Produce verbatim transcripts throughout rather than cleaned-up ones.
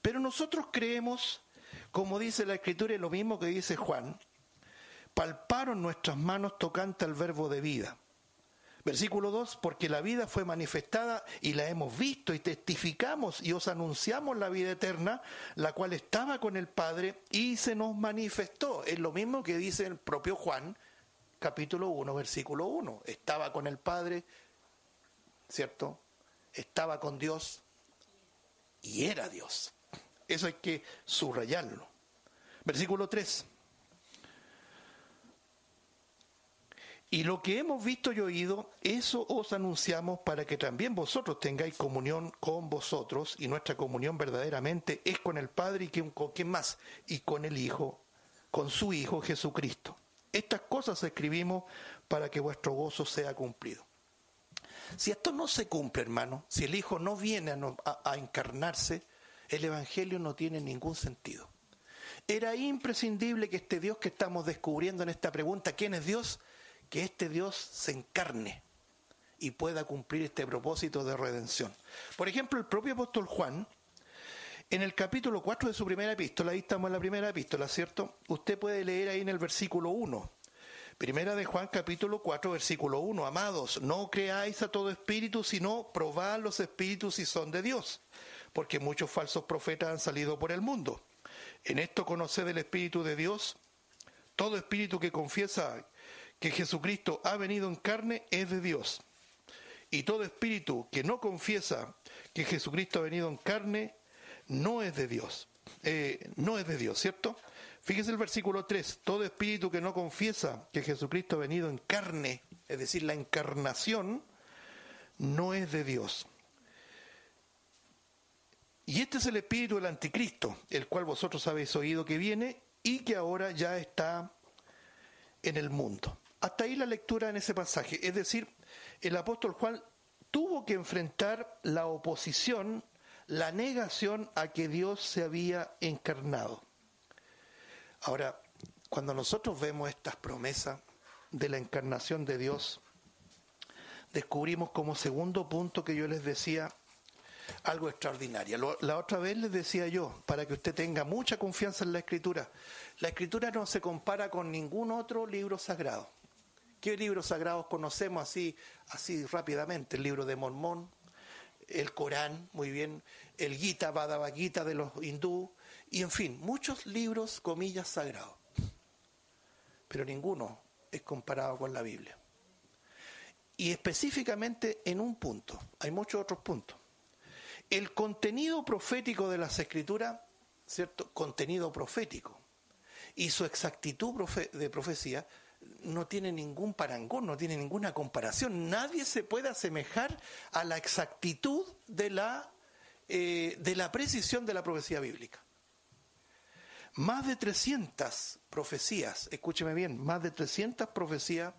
Pero nosotros creemos, como dice la Escritura y lo mismo que dice Juan, palparon nuestras manos tocante al verbo de vida. Versículo dos, porque la vida fue manifestada y la hemos visto y testificamos y os anunciamos la vida eterna, la cual estaba con el Padre y se nos manifestó. Es lo mismo que dice el propio Juan, capítulo uno, versículo uno. Estaba con el Padre, ¿cierto? Estaba con Dios y era Dios. Eso hay que subrayarlo. Versículo tres. Y lo que hemos visto y oído, eso os anunciamos para que también vosotros tengáis comunión con vosotros, y nuestra comunión verdaderamente es con el Padre y con quién más, y con el Hijo, con su Hijo Jesucristo. Estas cosas escribimos para que vuestro gozo sea cumplido. Si esto no se cumple, hermano, si el Hijo no viene a, no, a, a encarnarse, el Evangelio no tiene ningún sentido. Era imprescindible que este Dios que estamos descubriendo en esta pregunta, ¿quién es Dios?, que este Dios se encarne y pueda cumplir este propósito de redención. Por ejemplo, el propio apóstol Juan, en el capítulo cuatro de su primera epístola, ahí estamos en la primera epístola, ¿cierto? Usted puede leer ahí en el versículo uno. Primera de Juan, capítulo cuatro, versículo uno. Amados, no creáis a todo espíritu, sino probad los espíritus si son de Dios, porque muchos falsos profetas han salido por el mundo. En esto conoced el Espíritu de Dios. Todo espíritu que confiesa que Jesucristo ha venido en carne es de Dios. Y todo espíritu que no confiesa que Jesucristo ha venido en carne no es de Dios. Eh, no es de Dios, ¿cierto? Fíjese el versículo tres. Todo espíritu que no confiesa que Jesucristo ha venido en carne, es decir, la encarnación, no es de Dios. Y este es el espíritu del anticristo, el cual vosotros habéis oído que viene y que ahora ya está en el mundo. Hasta ahí la lectura en ese pasaje. Es decir, el apóstol Juan tuvo que enfrentar la oposición, la negación a que Dios se había encarnado. Ahora, cuando nosotros vemos estas promesas de la encarnación de Dios, descubrimos como segundo punto que yo les decía algo extraordinario. La otra vez les decía yo, para que usted tenga mucha confianza en la Escritura, la Escritura no se compara con ningún otro libro sagrado. ¿Qué libros sagrados conocemos así, así rápidamente? El libro de Mormón, el Corán, muy bien, el Gita, Bhagavad Gita de los hindú, y en fin, muchos libros, comillas, sagrados. Pero ninguno es comparado con la Biblia. Y específicamente en un punto, hay muchos otros puntos. El contenido profético de las Escrituras, ¿cierto? Contenido profético. Y su exactitud profe- de profecía no tiene ningún parangón, no tiene ninguna comparación. Nadie se puede asemejar a la exactitud de la, eh, de la precisión de la profecía bíblica. Más de trescientas profecías, escúcheme bien, más de trescientas profecías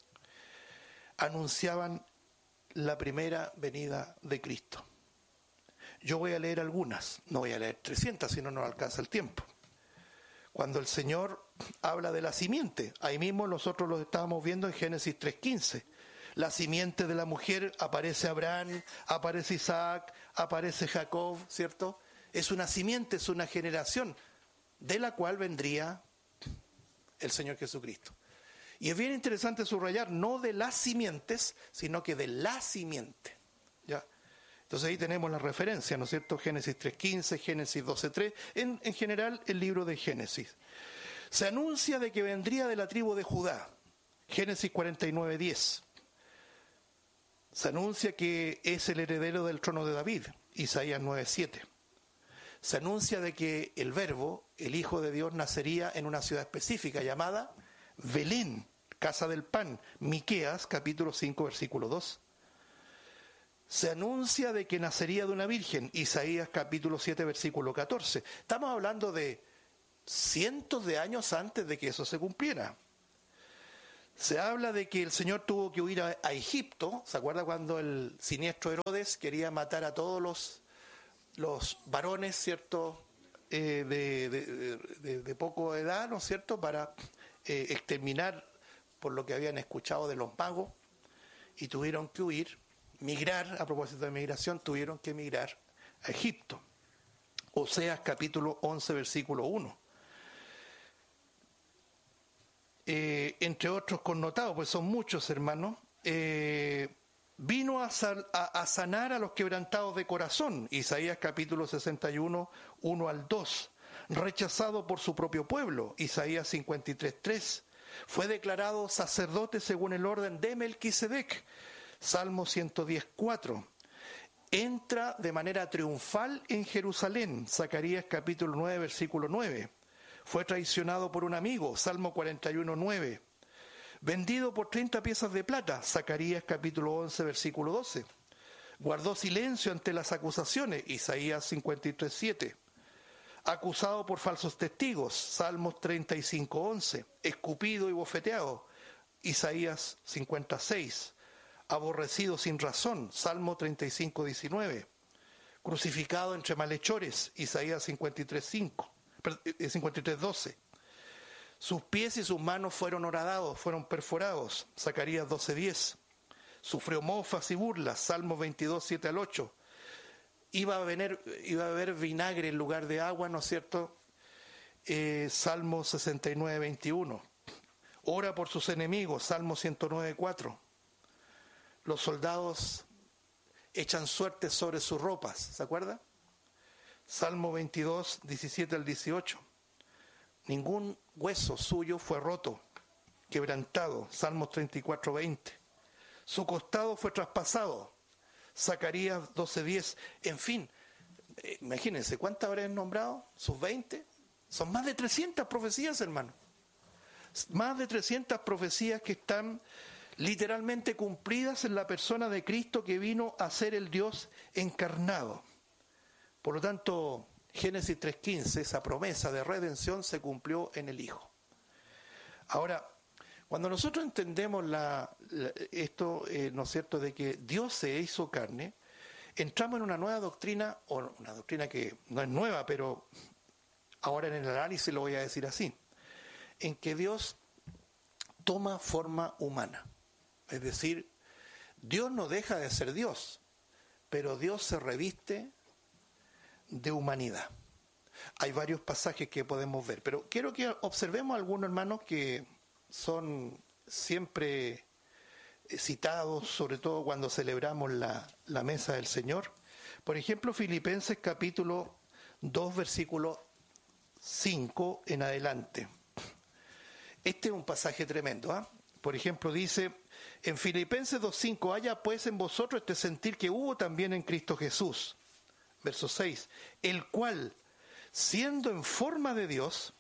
anunciaban la primera venida de Cristo. Yo voy a leer algunas, no voy a leer trescientas, si no nos alcanza el tiempo. Cuando el Señor habla de la simiente, ahí mismo nosotros lo estábamos viendo en Génesis tres quince. La simiente de la mujer, aparece Abraham, aparece Isaac, aparece Jacob, ¿cierto? Es una simiente, es una generación de la cual vendría el Señor Jesucristo. Y es bien interesante subrayar, no de las simientes, sino que de la simiente, ¿ya? Entonces ahí tenemos la referencia, ¿no es cierto? Génesis tres quince, Génesis doce tres, en, en general el libro de Génesis. Se anuncia de que vendría de la tribu de Judá, Génesis cuarenta y nueve diez. Se anuncia que es el heredero del trono de David, Isaías nueve siete. Se anuncia de que el Verbo, el Hijo de Dios, nacería en una ciudad específica llamada Belén, casa del pan, Miqueas, capítulo cinco, versículo dos. Se anuncia de que nacería de una virgen, Isaías capítulo siete, versículo catorce. Estamos hablando de cientos de años antes de que eso se cumpliera. Se habla de que el Señor tuvo que huir a, a Egipto. ¿Se acuerda cuando el siniestro Herodes quería matar a todos los, los varones, ¿cierto? Eh, de, de, de, de poco edad, ¿no es cierto? Para eh, exterminar por lo que habían escuchado de los magos, y tuvieron que huir. Migrar, a propósito de migración, tuvieron que migrar a Egipto. Oseas capítulo once, versículo uno. Eh, entre otros connotados, pues son muchos, hermanos, eh, vino a, sal, a, a sanar a los quebrantados de corazón, Isaías capítulo sesenta y uno, uno al dos, rechazado por su propio pueblo, Isaías cincuenta y tres, tres, fue declarado sacerdote según el orden de Melquisedec, Salmo ciento diez, cuatro, entra de manera triunfal en Jerusalén, Zacarías capítulo nueve, versículo nueve, fue traicionado por un amigo, Salmo cuarenta y uno, nueve, vendido por treinta piezas de plata, Zacarías capítulo once, versículo doce, guardó silencio ante las acusaciones, Isaías cincuenta y tres, siete, acusado por falsos testigos, Salmos treinta y cinco, once, escupido y bofeteado, Isaías cincuenta y seis, aborrecido sin razón, Salmo treinta y cinco, diecinueve, crucificado entre malhechores, Isaías cincuenta y tres, cinco, cincuenta y tres, doce, sus pies y sus manos fueron horadados, fueron perforados, Zacarías doce, diez, sufrió mofas y burlas, Salmo veintidós, siete al ocho, iba a, venir, iba a beber vinagre en lugar de agua, ¿no es cierto? Eh, Salmo sesenta y nueve, veintiuno, ora por sus enemigos, Salmo ciento nueve, cuatro, los soldados echan suerte sobre sus ropas, ¿se acuerda? Salmo veintidós, diecisiete al dieciocho, ningún hueso suyo fue roto, quebrantado, Salmos treinta y cuatro, veinte, su costado fue traspasado, Zacarías doce, diez, en fin, eh, imagínense, ¿cuántas habrán nombrado? ¿Sus veinte? Son más de trescientas profecías, hermano. Más de trescientas profecías que están literalmente cumplidas en la persona de Cristo, que vino a ser el Dios encarnado. Por lo tanto, Génesis tres quince, esa promesa de redención se cumplió en el Hijo. Ahora, cuando nosotros entendemos la, la, esto, eh, ¿no es cierto?, de que Dios se hizo carne, entramos en una nueva doctrina, o una doctrina que no es nueva, pero ahora en el análisis lo voy a decir así, en que Dios toma forma humana. Es decir, Dios no deja de ser Dios, pero Dios se reviste de humanidad. Hay varios pasajes que podemos ver, pero quiero que observemos algunos, hermanos, que son siempre citados, sobre todo cuando celebramos la, la mesa del Señor. Por ejemplo, Filipenses capítulo dos, versículo cinco en adelante. Este es un pasaje tremendo, ¿ah? ¿eh? Por ejemplo, dice en Filipenses dos cinco, haya pues en vosotros este sentir que hubo también en Cristo Jesús. Verso seis, el cual, siendo en forma de Dios,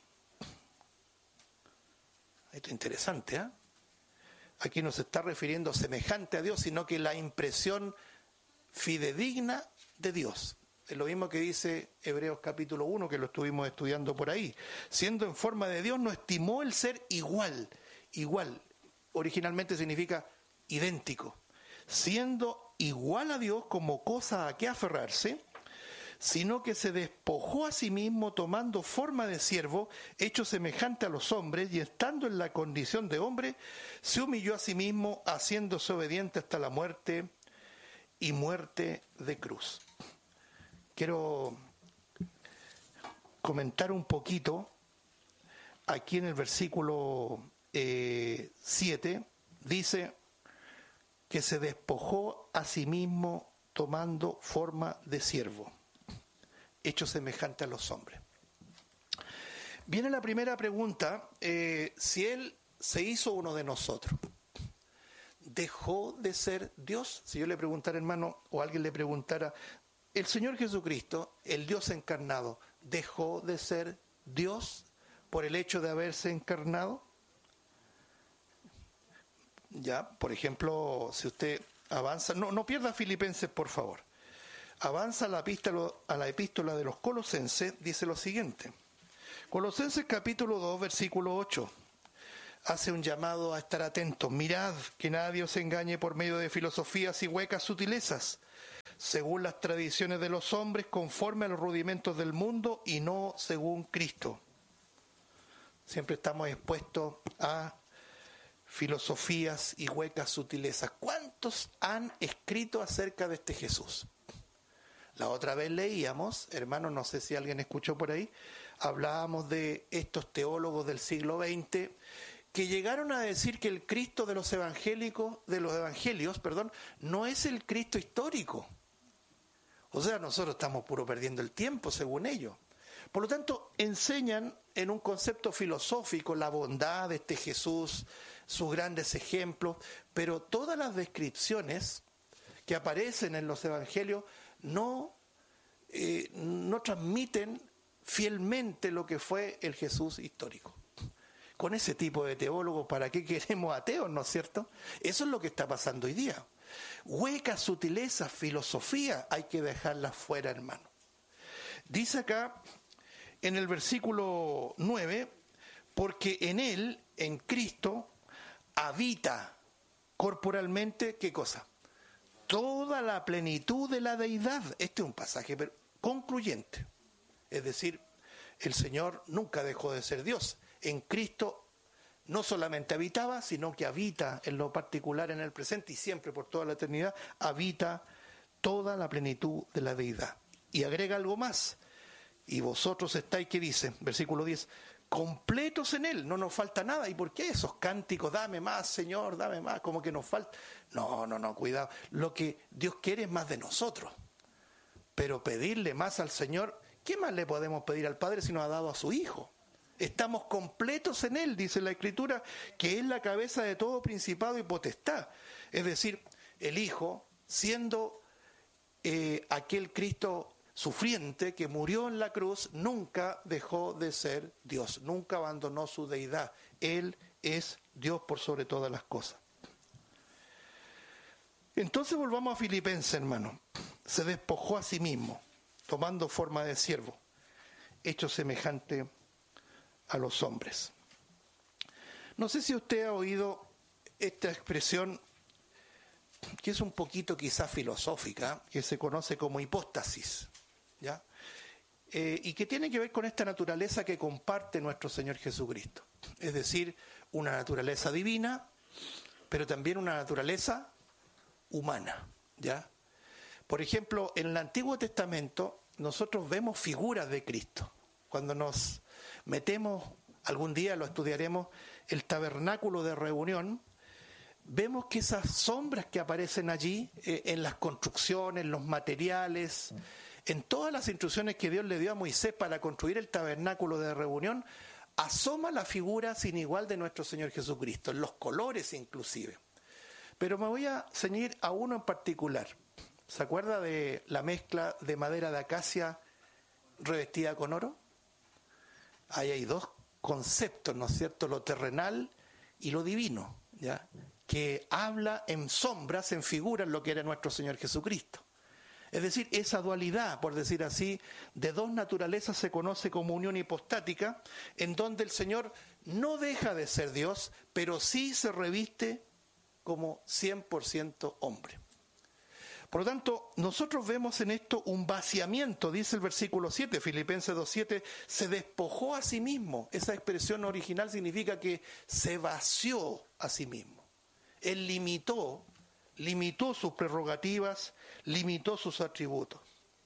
esto es interesante, ¿eh? Aquí no se está refiriendo semejante a Dios, sino que la impresión fidedigna de Dios. Es lo mismo que dice Hebreos capítulo uno, que lo estuvimos estudiando por ahí. Siendo en forma de Dios, no estimó el ser igual. Igual, originalmente significa idéntico. Siendo igual a Dios como cosa a que aferrarse, sino que se despojó a sí mismo tomando forma de siervo, hecho semejante a los hombres, y estando en la condición de hombre, se humilló a sí mismo, haciéndose obediente hasta la muerte y muerte de cruz. Quiero comentar un poquito, aquí en el versículo eh, siete, dice que se despojó a sí mismo tomando forma de siervo, hecho semejante a los hombres. Viene la primera pregunta, eh, si Él se hizo uno de nosotros, ¿dejó de ser Dios? Si yo le preguntara, hermano, o alguien le preguntara, ¿el Señor Jesucristo, el Dios encarnado, dejó de ser Dios por el hecho de haberse encarnado? Ya, por ejemplo, si usted avanza, no, no pierda Filipenses, por favor. Avanza a la epístola, a la epístola de los Colosenses, dice lo siguiente. Colosenses capítulo dos, versículo ocho. Hace un llamado a estar atentos. Mirad que nadie os engañe por medio de filosofías y huecas sutilezas, según las tradiciones de los hombres, conforme a los rudimentos del mundo y no según Cristo. Siempre estamos expuestos a filosofías y huecas sutilezas. ¿Cuántos han escrito acerca de este Jesús? La otra vez leíamos, hermanos, no sé si alguien escuchó por ahí, hablábamos de estos teólogos del siglo veinte que llegaron a decir que el Cristo de los evangélicos, de los evangelios, perdón, no es el Cristo histórico. O sea, nosotros estamos puro perdiendo el tiempo, según ellos. Por lo tanto, enseñan en un concepto filosófico la bondad de este Jesús, sus grandes ejemplos, pero todas las descripciones que aparecen en los evangelios no, eh, no transmiten fielmente lo que fue el Jesús histórico. Con ese tipo de teólogos, ¿para qué queremos ateos, no es cierto? Eso es lo que está pasando hoy día. Huecas sutilezas, filosofía, hay que dejarlas fuera, hermano. Dice acá, en el versículo nueve, porque en Él, en Cristo, habita corporalmente, ¿qué cosa? Toda la plenitud de la deidad. Este es un pasaje concluyente. Es decir, el Señor nunca dejó de ser Dios. En Cristo no solamente habitaba, sino que habita en lo particular en el presente y siempre por toda la eternidad, habita toda la plenitud de la deidad. Y agrega algo más. Y vosotros estáis, ¿qué dice? Versículo diez, completos en Él, no nos falta nada. ¿Y por qué esos cánticos? Dame más, Señor, dame más, como que nos falta. No, no, no, cuidado. Lo que Dios quiere es más de nosotros. Pero pedirle más al Señor, ¿qué más le podemos pedir al Padre si nos ha dado a su Hijo? Estamos completos en Él, dice la Escritura, que es la cabeza de todo principado y potestad. Es decir, el Hijo, siendo eh, aquel Cristo sufriente que murió en la cruz, nunca dejó de ser Dios, nunca abandonó su deidad. Él es Dios por sobre todas las cosas. Entonces volvamos a Filipenses, hermano. Se despojó a sí mismo, tomando forma de siervo, hecho semejante a los hombres. No sé si usted ha oído esta expresión que es un poquito quizás filosófica, que se conoce como hipóstasis, ¿ya? Eh, y que tiene que ver con esta naturaleza que comparte nuestro Señor Jesucristo. Es decir, una naturaleza divina, pero también una naturaleza humana, ¿ya? Por ejemplo, en el Antiguo Testamento nosotros vemos figuras de Cristo. Cuando nos metemos, algún día lo estudiaremos, el tabernáculo de reunión, vemos que esas sombras que aparecen allí, eh, en las construcciones, en los materiales, en todas las instrucciones que Dios le dio a Moisés para construir el tabernáculo de reunión, asoma la figura sin igual de nuestro Señor Jesucristo, en los colores inclusive. Pero me voy a ceñir a uno en particular. ¿Se acuerda de la mezcla de madera de acacia revestida con oro? Ahí hay dos conceptos, ¿no es cierto? Lo terrenal y lo divino, ¿ya? Que habla en sombras, en figuras, lo que era nuestro Señor Jesucristo. Es decir, esa dualidad, por decir así, de dos naturalezas se conoce como unión hipostática, en donde el Señor no deja de ser Dios, pero sí se reviste como cien por ciento hombre. Por lo tanto, nosotros vemos en esto un vaciamiento, dice el versículo siete, Filipenses dos siete, se despojó a sí mismo. Esa expresión original significa que se vació a sí mismo. Él limitó, limitó sus prerrogativas, limitó sus atributos.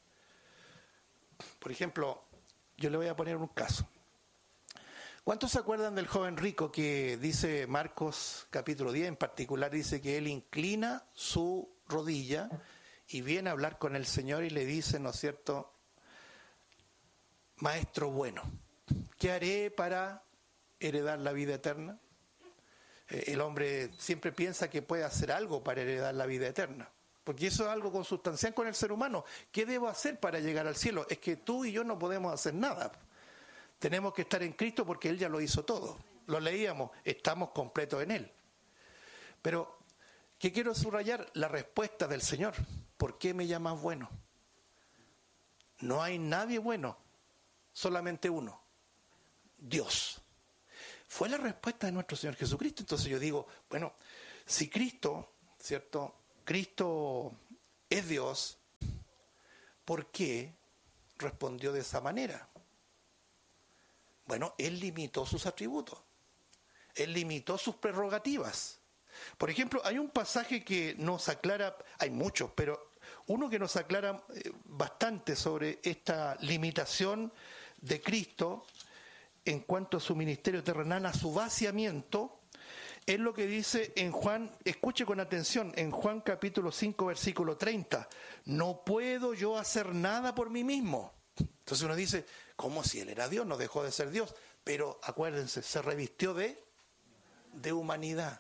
Por ejemplo, yo le voy a poner un caso. ¿Cuántos se acuerdan del joven rico que dice Marcos capítulo diez, en particular dice que él inclina su rodilla y viene a hablar con el Señor y le dice, ¿no es cierto?, Maestro bueno, ¿qué haré para heredar la vida eterna? Eh, el hombre siempre piensa que puede hacer algo para heredar la vida eterna, porque eso es algo consustancial con el ser humano. ¿Qué debo hacer para llegar al cielo? Es que tú y yo no podemos hacer nada. Tenemos que estar en Cristo porque Él ya lo hizo todo. Lo leíamos, estamos completos en Él. Pero, ¿qué quiero subrayar? La respuesta del Señor. ¿Por qué me llamas bueno? No hay nadie bueno, solamente uno, Dios. Fue la respuesta de nuestro Señor Jesucristo. Entonces yo digo, bueno, si Cristo, ¿cierto? Cristo es Dios, ¿por qué respondió de esa manera? Bueno, Él limitó sus atributos. Él limitó sus prerrogativas. Por ejemplo, hay un pasaje que nos aclara, hay muchos, pero Uno que nos aclara bastante sobre esta limitación de Cristo en cuanto a su ministerio terrenal, a su vaciamiento, es lo que dice en Juan, escuche con atención, en Juan capítulo cinco, versículo treinta, no puedo yo hacer nada por mí mismo. Entonces uno dice, ¿cómo si él era Dios? No dejó de ser Dios, pero acuérdense, se revistió de, de humanidad.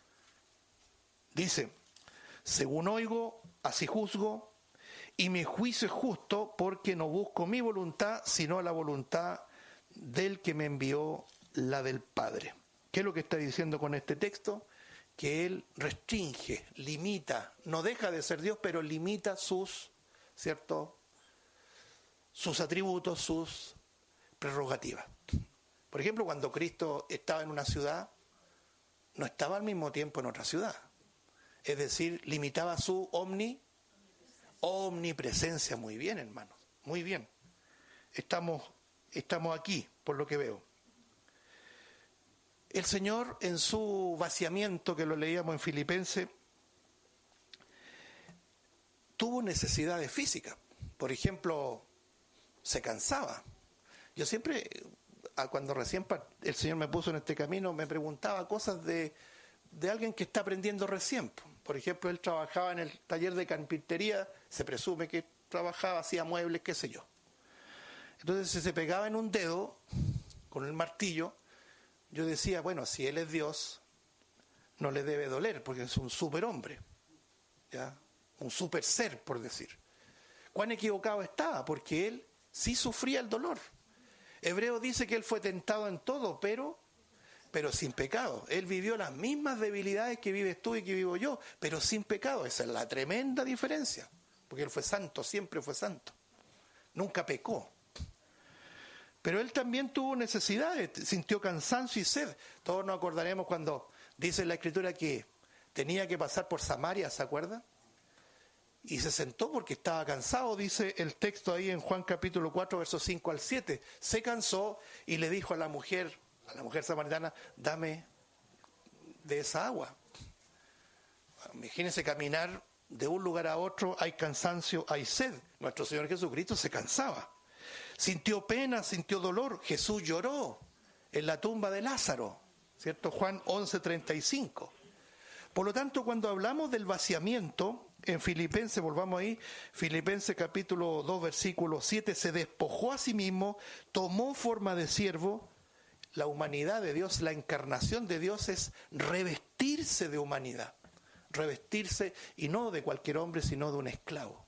Dice, según oigo, así juzgo, y mi juicio es justo porque no busco mi voluntad, sino la voluntad del que me envió, la del Padre. ¿Qué es lo que está diciendo con este texto? Que él restringe, limita, no deja de ser Dios, pero limita sus, ¿cierto?, sus atributos, sus prerrogativas. Por ejemplo, cuando Cristo estaba en una ciudad, no estaba al mismo tiempo en otra ciudad. Es decir, limitaba su omni, omnipresencia. Muy bien, hermanos, muy bien. Estamos, estamos aquí, por lo que veo. El Señor, en su vaciamiento, que lo leíamos en Filipenses, tuvo necesidades físicas. Por ejemplo, se cansaba. Yo siempre, cuando recién el Señor me puso en este camino, me preguntaba cosas de, de alguien que está aprendiendo recién. Por ejemplo, él trabajaba en el taller de carpintería, se presume que trabajaba, hacía muebles, qué sé yo. Entonces, si se pegaba en un dedo con el martillo, yo decía, bueno, si él es Dios, no le debe doler, porque es un superhombre, ¿ya? Un super ser, por decir. ¿Cuán equivocado estaba? Porque él sí sufría el dolor. Hebreo dice que él fue tentado en todo, pero, pero sin pecado. Él vivió las mismas debilidades que vives tú y que vivo yo, pero sin pecado. Esa es la tremenda diferencia, porque él fue santo, siempre fue santo. Nunca pecó. Pero él también tuvo necesidades, sintió cansancio y sed. Todos nos acordaremos cuando dice en la Escritura que tenía que pasar por Samaria, ¿se acuerdan? Y se sentó porque estaba cansado, dice el texto ahí en Juan capítulo cuatro, versos cinco al siete. Se cansó y le dijo a la mujer, a la mujer samaritana, dame de esa agua. Imagínense caminar de un lugar a otro, hay cansancio, hay sed. Nuestro Señor Jesucristo se cansaba. Sintió pena, sintió dolor. Jesús lloró en la tumba de Lázaro, ¿cierto? Juan once, treinta y cinco. Por lo tanto, cuando hablamos del vaciamiento, en Filipenses, volvamos ahí, Filipenses capítulo dos, versículo siete, se despojó a sí mismo, tomó forma de siervo. La humanidad de Dios, la encarnación de Dios es revestirse de humanidad. Revestirse, y no de cualquier hombre, sino de un esclavo.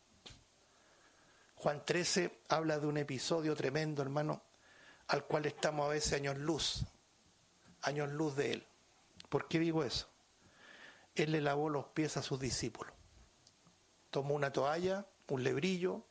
Juan trece habla de un episodio tremendo, hermano, al cual estamos a veces años luz, años luz de él. ¿Por qué digo eso? Él le lavó los pies a sus discípulos. Tomó una toalla, un lebrillo,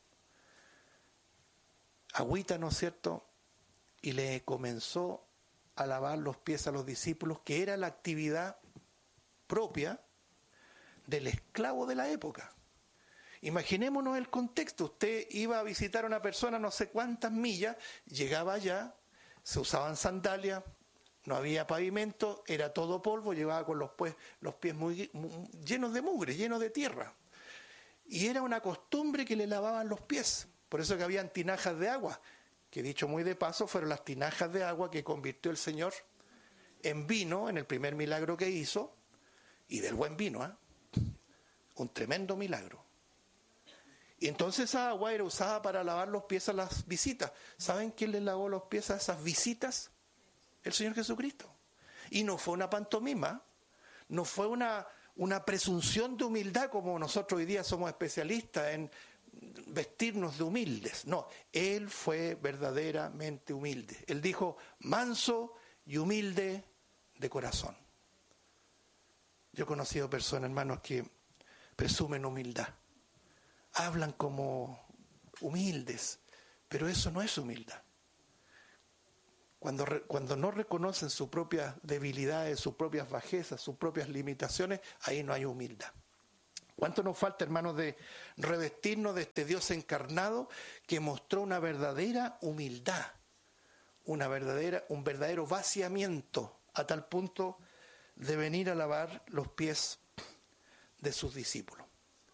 agüita, ¿no es cierto? Y le comenzó a lavar los pies a los discípulos, que era la actividad propia del esclavo de la época. Imaginémonos el contexto. Usted iba a visitar a una persona no sé cuántas millas, llegaba allá, se usaban sandalias, no había pavimento, era todo polvo, llevaba con los, pues, los pies muy, muy llenos de mugre, llenos de tierra. Y era una costumbre que le lavaban los pies. Por eso que habían tinajas de agua, que dicho muy de paso, fueron las tinajas de agua que convirtió el Señor en vino, en el primer milagro que hizo, y del buen vino, ¿eh? Un tremendo milagro. Y entonces esa agua era usada para lavar los pies a las visitas. ¿Saben quién le lavó los pies a esas visitas? El Señor Jesucristo. Y no fue una pantomima, no fue una, una presunción de humildad como nosotros hoy día somos especialistas en vestirnos de humildes. No, Él fue verdaderamente humilde. Él dijo, manso y humilde de corazón. Yo he conocido personas, hermanos, que presumen humildad. Hablan como humildes, pero eso no es humildad. Cuando, cuando no reconocen sus propias debilidades, sus propias bajezas, sus propias limitaciones, ahí no hay humildad. ¿Cuánto nos falta, hermanos, de revestirnos de este Dios encarnado que mostró una verdadera humildad, una verdadera, un verdadero vaciamiento, a tal punto de venir a lavar los pies de sus discípulos?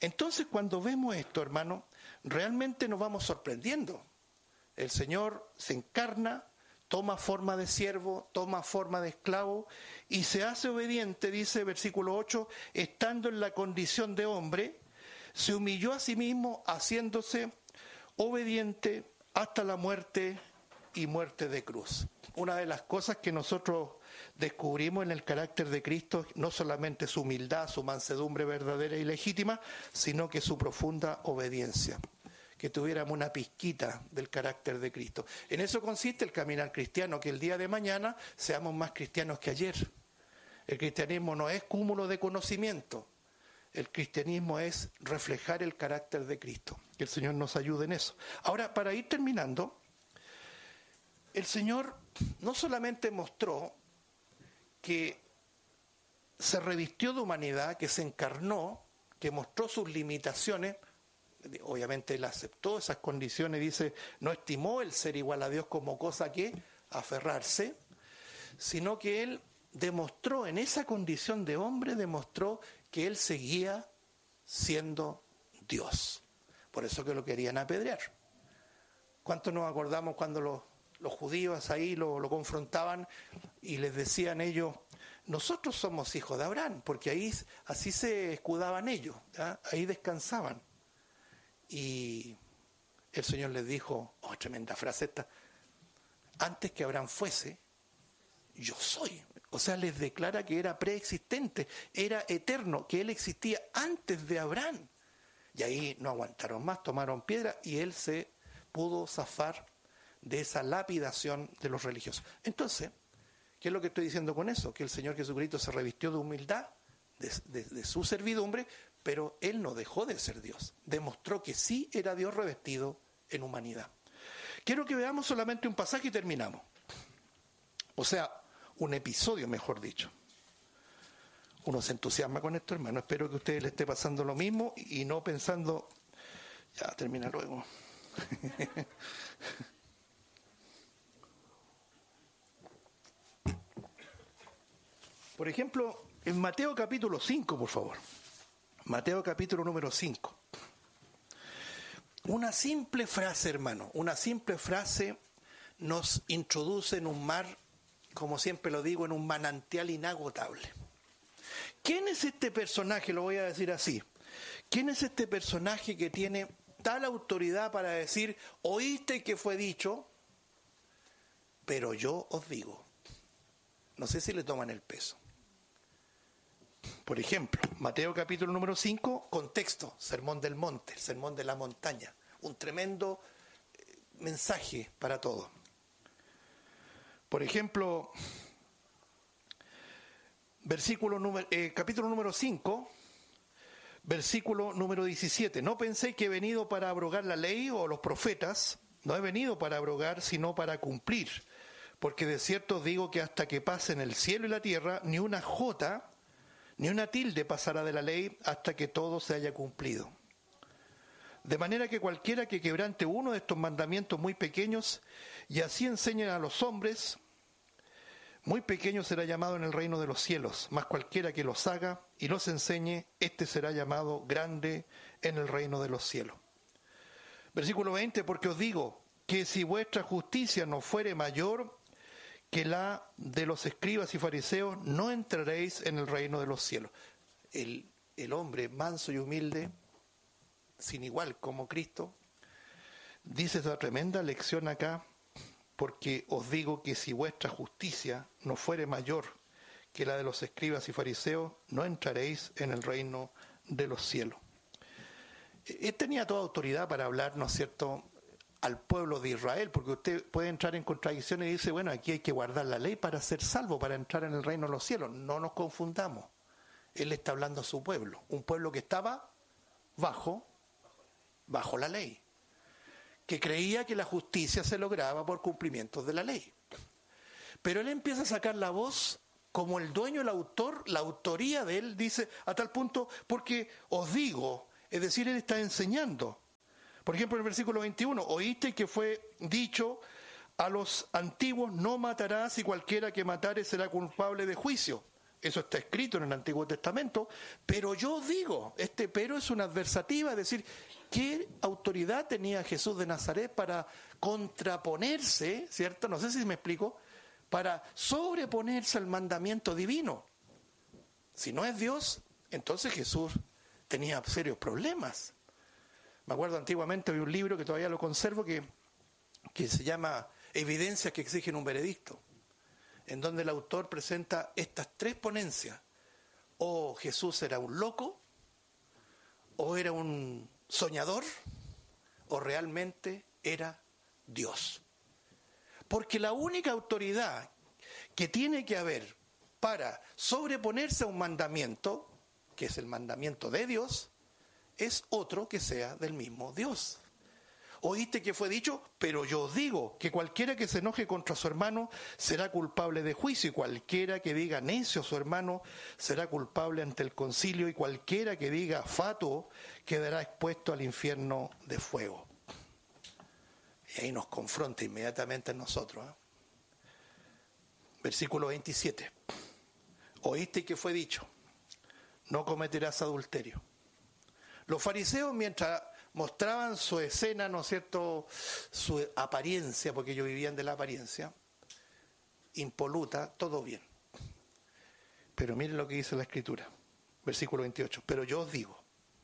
Entonces, cuando vemos esto, hermano, realmente nos vamos sorprendiendo. El Señor se encarna, toma forma de siervo, toma forma de esclavo y se hace obediente, dice versículo ocho, estando en la condición de hombre, se humilló a sí mismo haciéndose obediente hasta la muerte y muerte de cruz. Una de las cosas que nosotros descubrimos en el carácter de Cristo no solamente su humildad, su mansedumbre verdadera y legítima, sino que su profunda obediencia. Que tuviéramos una pizquita del carácter de Cristo. En eso consiste el caminar cristiano, que el día de mañana seamos más cristianos que ayer. El cristianismo no es cúmulo de conocimiento, el cristianismo es reflejar el carácter de Cristo. Que el Señor nos ayude en eso. Ahora, para ir terminando, el Señor no solamente mostró que se revistió de humanidad, que se encarnó, que mostró sus limitaciones. Obviamente él aceptó esas condiciones, dice, no estimó el ser igual a Dios como cosa que aferrarse, sino que él demostró, en esa condición de hombre, demostró que él seguía siendo Dios. Por eso que lo querían apedrear. ¿Cuánto nos acordamos cuando los, los judíos ahí lo, lo confrontaban y les decían ellos, nosotros somos hijos de Abraham, porque ahí así se escudaban ellos, ¿ya? Ahí descansaban. Y el Señor les dijo, oh, tremenda frase esta, antes que Abraham fuese, yo soy. O sea, les declara que era preexistente, era eterno, que él existía antes de Abraham. Y ahí no aguantaron más, tomaron piedra y él se pudo zafar de esa lapidación de los religiosos. Entonces, ¿qué es lo que estoy diciendo con eso? Que el Señor Jesucristo se revistió de humildad, de, de, de su servidumbre, pero él no dejó de ser Dios. Demostró que sí era Dios revestido en humanidad. Quiero que veamos solamente un pasaje y terminamos. O sea, un episodio, mejor dicho. Uno se entusiasma con esto, hermano. Espero que a ustedes les esté pasando lo mismo y no pensando, ya termina luego. Por ejemplo, en Mateo capítulo cinco, por favor. Mateo capítulo número cinco. Una simple frase, hermano, una simple frase nos introduce en un mar, como siempre lo digo, en un manantial inagotable. ¿Quién es este personaje? Lo voy a decir así. ¿Quién es este personaje que tiene tal autoridad para decir, oíste que fue dicho, pero yo os digo? No sé si le toman el peso. Por ejemplo, Mateo capítulo número cinco, contexto, Sermón del Monte, el Sermón de la Montaña, un tremendo mensaje para todos. Por ejemplo, versículo número, eh, capítulo número cinco, versículo número diecisiete. No pensé que he venido para abrogar la ley o los profetas, no he venido para abrogar, sino para cumplir. Porque de cierto os digo que hasta que pasen el cielo y la tierra, ni una jota, ni una tilde pasará de la ley hasta que todo se haya cumplido. De manera que cualquiera que quebrante uno de estos mandamientos muy pequeños y así enseñen a los hombres, muy pequeño será llamado en el reino de los cielos, mas cualquiera que los haga y los enseñe, éste será llamado grande en el reino de los cielos. Versículo veinte, porque os digo que si vuestra justicia no fuere mayor que la de los escribas y fariseos, no entraréis en el reino de los cielos. El, el hombre manso y humilde, sin igual como Cristo, dice esa tremenda lección acá, porque os digo que si vuestra justicia no fuere mayor que la de los escribas y fariseos, no entraréis en el reino de los cielos. Él tenía toda autoridad para hablar, ¿no es cierto?, al pueblo de Israel, porque usted puede entrar en contradicción y dice, bueno, aquí hay que guardar la ley para ser salvo, para entrar en el reino de los cielos. No nos confundamos. Él está hablando a su pueblo, un pueblo que estaba bajo, bajo la ley, que creía que la justicia se lograba por cumplimientos de la ley. Pero él empieza a sacar la voz como el dueño, el autor, la autoría de él, dice, a tal punto, porque os digo, es decir, él está enseñando. Por ejemplo, en el versículo veintiuno, oíste que fue dicho a los antiguos, no matarás y cualquiera que matare será culpable de juicio. eso está escrito en el Antiguo Testamento, pero yo digo, este pero es una adversativa, es decir, ¿qué autoridad tenía Jesús de Nazaret para contraponerse, ¿cierto? No sé si me explico, para sobreponerse al mandamiento divino. Si no es Dios, entonces Jesús tenía serios problemas. Me acuerdo antiguamente había un libro que todavía lo conservo que, que se llama Evidencias que exigen un veredicto, en donde el autor presenta estas tres ponencias. O Jesús era un loco, o era un soñador, o realmente era Dios. Porque la única autoridad que tiene que haber para sobreponerse a un mandamiento, que es el mandamiento de Dios, es otro que sea del mismo Dios. Oíste que fue dicho, pero yo os digo que cualquiera que se enoje contra su hermano será culpable de juicio, y cualquiera que diga necio a su hermano será culpable ante el concilio, y cualquiera que diga fatuo quedará expuesto al infierno de fuego. Y ahí nos confronta inmediatamente a nosotros, ¿eh? Versículo veintisiete. Oíste que fue dicho, no cometerás adulterio. Los fariseos, mientras mostraban su escena, ¿no es cierto?, su apariencia, porque ellos vivían de la apariencia, impoluta, todo bien. Pero miren lo que dice la Escritura, versículo veintiocho. Pero yo os digo,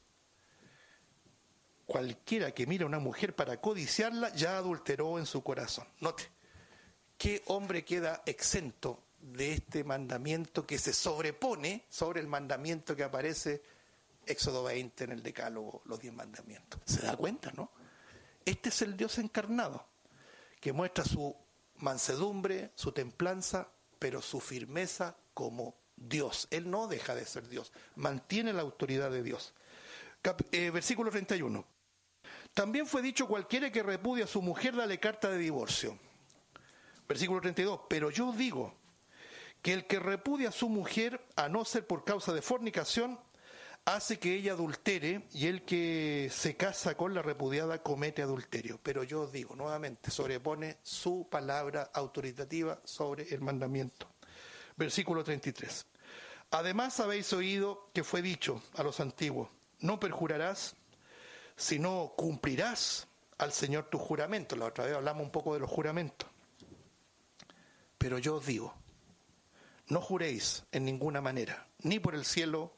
cualquiera que mira a una mujer para codiciarla, ya adulteró en su corazón. Note, ¿qué hombre queda exento de este mandamiento que se sobrepone sobre el mandamiento que aparece Éxodo veinte en el Decálogo, los diez mandamientos? ¿Se da cuenta, no? Este es el Dios encarnado, que muestra su mansedumbre, su templanza, pero su firmeza como Dios. Él no deja de ser Dios, mantiene la autoridad de Dios. Cap- eh, versículo treinta y uno. También fue dicho, cualquiera que repudia a su mujer, dale carta de divorcio. Versículo treinta y dos. Pero yo digo que el que repudia a su mujer, a no ser por causa de fornicación, hace que ella adultere, y el que se casa con la repudiada comete adulterio. Pero yo os digo, nuevamente, sobrepone su palabra autoritativa sobre el mandamiento. Versículo treinta y tres. Además habéis oído que fue dicho a los antiguos, no perjurarás, sino cumplirás al Señor tu juramento. La otra vez hablamos un poco de los juramentos. Pero yo os digo, no juréis en ninguna manera, ni por el cielo,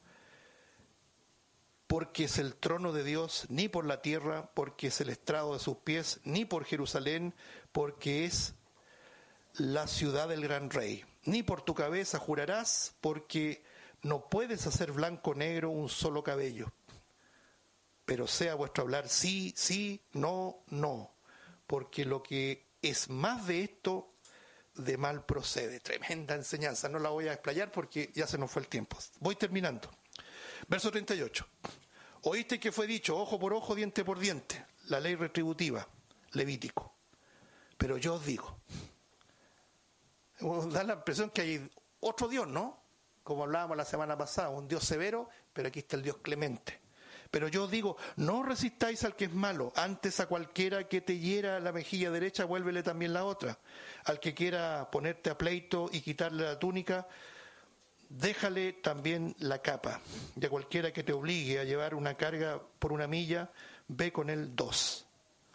porque es el trono de Dios, ni por la tierra, porque es el estrado de sus pies, ni por Jerusalén, porque es la ciudad del gran rey. Ni por tu cabeza jurarás, porque no puedes hacer blanco o negro un solo cabello. Pero sea vuestro hablar sí, sí, no, no, porque lo que es más de esto, de mal procede. Tremenda enseñanza, no la voy a explayar porque ya se nos fue el tiempo. Voy terminando. Verso treinta y ocho. Oíste que fue dicho, ojo por ojo, diente por diente, la ley retributiva, Levítico. Pero yo os digo, da la impresión que hay otro Dios, ¿no? Como hablábamos la semana pasada, un Dios severo, pero aquí está el Dios clemente. Pero yo os digo, no resistáis al que es malo, antes a cualquiera que te hiera la mejilla derecha, vuélvele también la otra. Al que quiera ponerte a pleito y quitarle la túnica, déjale también la capa. Y a cualquiera que te obligue a llevar una carga por una milla, ve con él dos.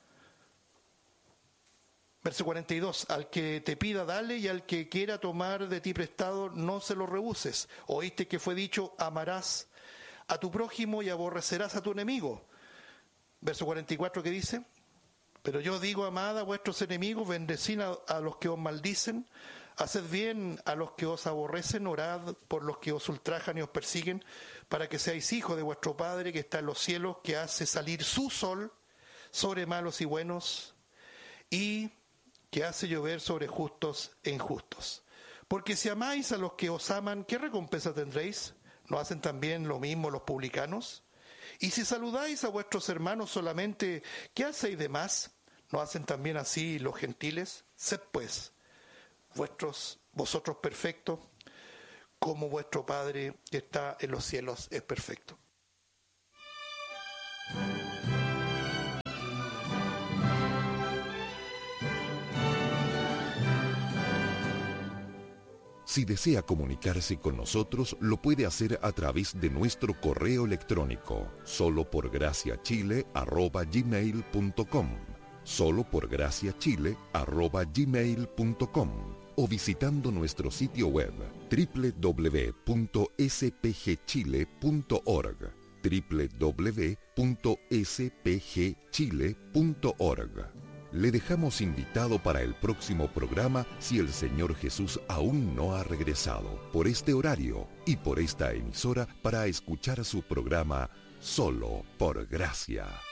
Verso cuarenta y dos. Al que te pida, dale, y al que quiera tomar de ti prestado, no se lo rehuses. Oíste que fue dicho, amarás a tu prójimo y aborrecerás a tu enemigo. Verso cuarenta y cuatro, que dice, pero yo digo, amad a vuestros enemigos, bendecid a, a los que os maldicen, haced bien a los que os aborrecen, orad por los que os ultrajan y os persiguen, para que seáis hijos de vuestro Padre que está en los cielos, que hace salir su sol sobre malos y buenos, y que hace llover sobre justos e injustos. Porque si amáis a los que os aman, ¿qué recompensa tendréis? ¿No hacen también lo mismo los publicanos? Y si saludáis a vuestros hermanos solamente, ¿qué hacéis de más? ¿No hacen también así los gentiles? Sed pues vuestros, vosotros perfectos, como vuestro Padre que está en los cielos es perfecto. Si desea comunicarse con nosotros, lo puede hacer a través de nuestro correo electrónico, solo por gracia chile arroba gmail punto com, solo por gracia chile arroba gmail punto com, o visitando nuestro sitio web doble u doble u doble u punto s p g chile punto org, doble u doble u doble u punto s p g chile punto org. Le dejamos invitado para el próximo programa si el Señor Jesús aún no ha regresado, por este horario y por esta emisora, para escuchar su programa Solo por Gracia.